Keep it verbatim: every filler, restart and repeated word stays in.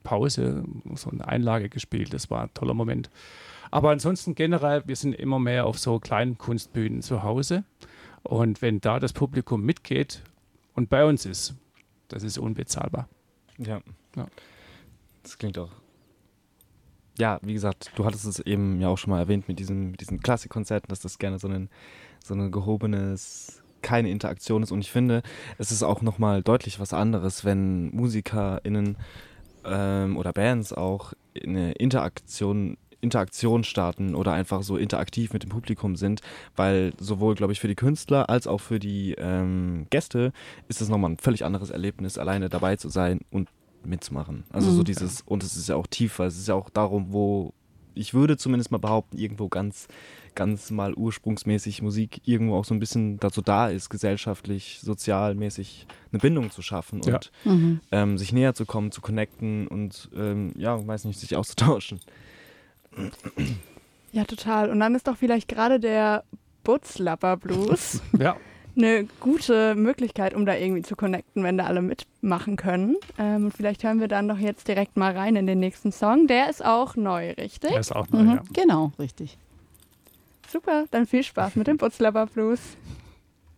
Pause so eine Einlage gespielt. Das war ein toller Moment. Aber ansonsten generell, wir sind immer mehr auf so kleinen Kunstbühnen zu Hause. Und wenn da das Publikum mitgeht und bei uns ist, das ist unbezahlbar. Ja. Ja. Das klingt auch. Ja, wie gesagt, du hattest es eben ja auch schon mal erwähnt mit, diesem, mit diesen Klassikkonzerten, dass das gerne so ein, so ein gehobenes, keine Interaktion ist. Und ich finde, es ist auch nochmal deutlich was anderes, wenn MusikerInnen ähm, oder Bands auch eine Interaktion Interaktion starten oder einfach so interaktiv mit dem Publikum sind, weil sowohl, glaube ich, für die Künstler als auch für die ähm, Gäste ist es nochmal ein völlig anderes Erlebnis, alleine dabei zu sein und mitzumachen. Also mhm. so dieses, und es ist ja auch tiefer, es ist ja auch darum, wo, ich würde zumindest mal behaupten, irgendwo ganz, ganz mal ursprungsmäßig Musik irgendwo auch so ein bisschen dazu da ist, gesellschaftlich, sozialmäßig eine Bindung zu schaffen ja. und Mhm. ähm, sich näher zu kommen, zu connecten und ähm, ja, weiß nicht, sich auszutauschen. Ja, total. Und dann ist doch vielleicht gerade der Butzlapper Blues ja. eine gute Möglichkeit, um da irgendwie zu connecten, wenn da alle mitmachen können. Ähm, und vielleicht hören wir dann doch jetzt direkt mal rein in den nächsten Song. Der ist auch neu, richtig? Der ist auch neu, Mhm. ja. Genau, richtig. Super, dann viel Spaß mit dem Butzlapper Blues.